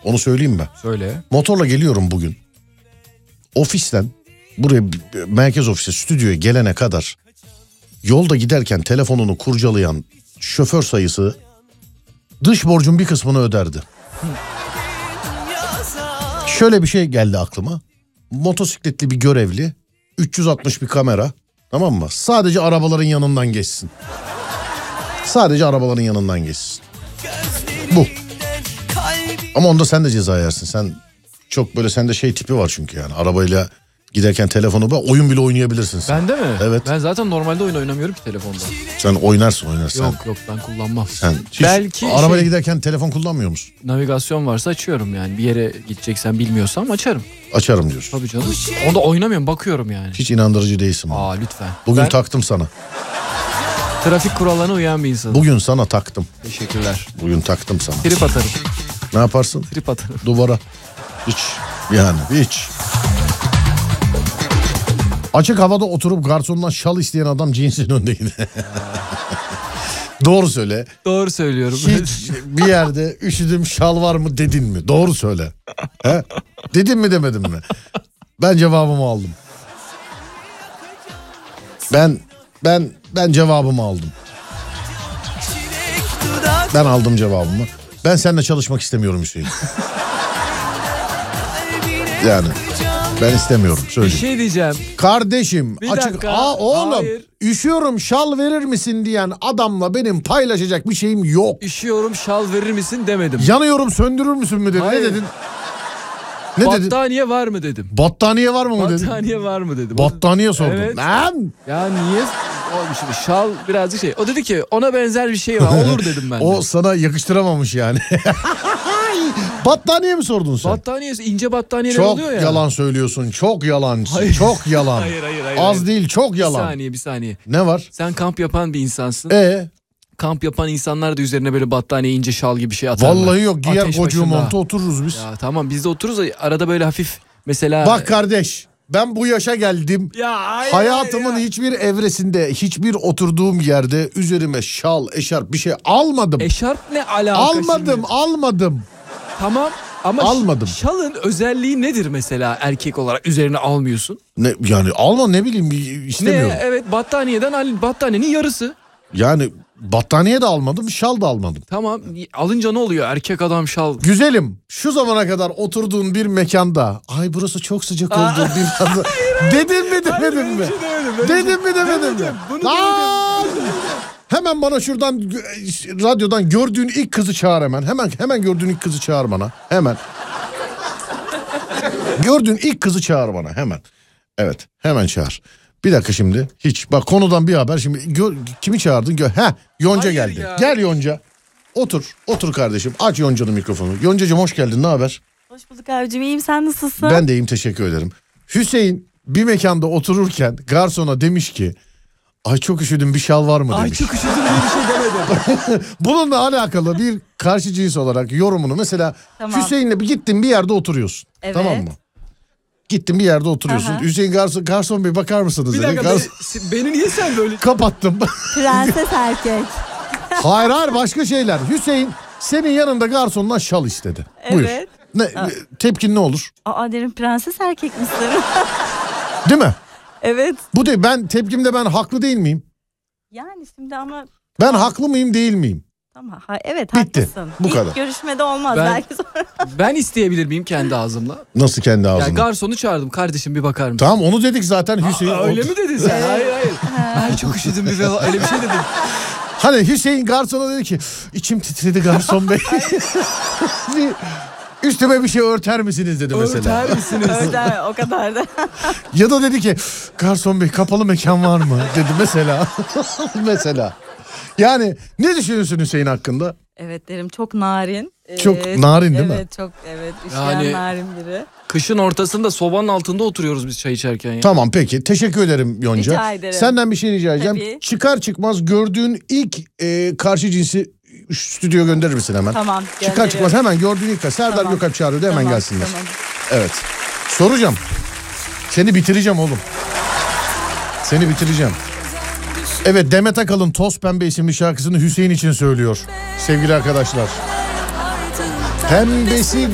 Onu söyleyeyim mi? Söyle. Motorla geliyorum bugün. Ofisten buraya, merkez ofise, stüdyoya gelene kadar yolda giderken telefonunu kurcalayan şoför sayısı dış borcun bir kısmını öderdi. Şöyle bir şey geldi aklıma. Motosikletli bir görevli, 360 bir kamera, tamam mı? Sadece arabaların yanından geçsin. Sadece arabaların yanından geçsin. Bu. Ama onda sen de ceza yersin. Sen çok böyle, sende şey tipi var çünkü yani. Arabayla giderken telefonu bak, oyun bile oynayabilirsin sen. Ben de mi? Evet. Ben zaten normalde oyun oynamıyorum ki telefonda. Sen oynarsın. Yok ben kullanmam. Sen hiç belki arabayla giderken telefon kullanmıyor musun? Navigasyon varsa açıyorum yani. Bir yere gideceksen bilmiyorsam açarım. Açarım diyorsun. Tabii canım. Onda oynamıyorum, bakıyorum yani. Hiç inandırıcı değilsin. Aa lütfen. Bugün ben taktım sana. trafik kurallarına uyan bir insanım. Bugün sana taktım. Teşekkürler. Bugün taktım sana. Trip atarım. Ne yaparsın? Trip atarım. Duvara. Hiç. Yani hiç. Açık havada oturup garsondan şal isteyen adam cinsin öndeydi. Doğru söyle. Doğru söylüyorum. Hiç bir yerde üşüdüm şal var mı dedin mi? Doğru söyle. He? Dedin mi demedin mi? Ben cevabımı aldım. Ben cevabımı aldım. Ben aldım cevabımı. Ben seninle çalışmak istemiyorum Hüseyin. Yani ben istemiyorum. Bir Söyleyeyim. şey diyeceğim. Kardeşim Bir açık. dakika. Oğlum Hayır. üşüyorum şal verir misin diyen adamla benim paylaşacak bir şeyim yok. Üşüyorum şal verir misin demedim. Yanıyorum söndürür müsün mü dedin? Hayır. Ne dedin? Ne dedin? Battaniye var mı dedim. Battaniye var mı dedin? Battaniye var mı dedim. Battaniye sordum. Evet. Lan! Ya niye? O şal birazcık şey. O dedi ki ona benzer bir şey var. Olur dedim ben de. O sana yakıştıramamış yani. Battaniye mi sordun sen? Battaniyesi, ince battaniyeler Çok oluyor ya. yalan söylüyorsun. Çok yalancısın. Hayır. Çok yalan. Hayır. Az değil, çok yalan. Bir saniye. Ne var? Sen kamp yapan bir insansın. Kamp yapan insanlar da üzerine böyle battaniye, ince şal gibi bir şey atarlar. Vallahi yok. Giyer Ateş kocuğu başında. montu otururuz biz. Ya tamam biz de otururuz da arada böyle hafif mesela. Bak kardeş, ben bu yaşa geldim. Ya hayır, Hayatımın hayır ya. hiçbir evresinde, hiçbir oturduğum yerde üzerime şal, eşarp bir şey almadım. Eşarp ne alaka Almadım. Tamam ama Almadım. şalın özelliği nedir mesela erkek olarak üzerine almıyorsun? Ne yani alma, ne bileyim, istemiyorum. Ne? Evet, battaniyenin yarısı. Yani battaniye de almadım, şal da almadım. Tamam, alınca ne oluyor? Erkek adam şal. Güzelim, şu zamana kadar oturduğun bir mekanda ay burası çok sıcak oldu bir anda. Dedin mi demedin mi? Dedin mi demedin mi? Hemen bana şuradan radyodan gördüğün ilk kızı çağır hemen. Hemen gördüğün ilk kızı çağır bana. Hemen. Gördüğün ilk kızı çağır bana hemen. Evet, hemen çağır. Bir dakika şimdi. Hiç bak, konudan bir haber şimdi. Kimi çağırdın? Yonca Hayır geldi. ya. Gel Yonca. Otur kardeşim. Aç Yonca'nın mikrofonu. Yoncacığım hoş geldin. Ne haber? Hoş bulduk abicim, iyiyim, sen nasılsın? Ben de iyiyim, teşekkür ederim. Hüseyin bir mekanda otururken garsona demiş ki ay çok üşüdüm, bir şal var mı demiş. Ay çok üşüdüm diye bir şey demedim. Bununla alakalı bir karşı cins olarak yorumunu mesela Tamam. Hüseyin'le gittin bir yerde oturuyorsun. Evet. Tamam mı? Gittin bir yerde oturuyorsun. Aha. Hüseyin garson bey bakar mısınız Bir dedi. dakika beni niye sen böyle... Kapattım. Prenses erkek. Hayır başka şeyler. Hüseyin senin yanında garsondan şal istedi. Buyur. Evet. Tepkin ne olur? Aa derim, prenses erkek misin? Değil mi? Evet. Bu değil. Tepkimde ben haklı değil miyim? Yani şimdi ama Ben haklı mıyım değil miyim? tamam. Evet, Bitti. haklısın. Bu İlk kadar. görüşmede olmaz belki sonra. Ben isteyebilir miyim kendi ağzımla? Nasıl kendi ağzını? Yani garsonu çağırdım, kardeşim bir bakar mısın? Tamam onu dedik zaten Hüseyin. Öyle mi dedin sen? Hayır. Ay çok üşüdüm öyle bir şey dedim. Hani Hüseyin garsona dedi ki içim titredi garson bey. Üstüme bir şey örter misiniz dedi mesela. Örter misiniz? Öyle o kadar da. Ya da dedi ki garson bey kapalı mekan var mı dedi mesela. Mesela. Yani ne düşünüyorsun Hüseyin hakkında? Evet derim, çok narin. Çok narin değil mi? Evet çok, üşüyen Yani- narin biri. Kışın ortasında sobanın altında oturuyoruz biz çay içerken ya. Tamam peki, teşekkür ederim Yonca. Rica ederim. Senden bir şey rica edeceğim. Tabii. Çıkar çıkmaz gördüğün ilk karşı cinsi stüdyoya gönderir misin hemen? Tamam, Çıkar gönderiyorum. çıkmaz hemen gördüğün ilk Serdar Tamam. Gökalp çağırıyordu, hemen Tamam, gelsinler. tamam. Evet. Soracağım. Seni bitireceğim oğlum. Seni bitireceğim. Evet, Demet Akalın Toz Pembe isimli şarkısını Hüseyin için söylüyor. Sevgili arkadaşlar. Pembesi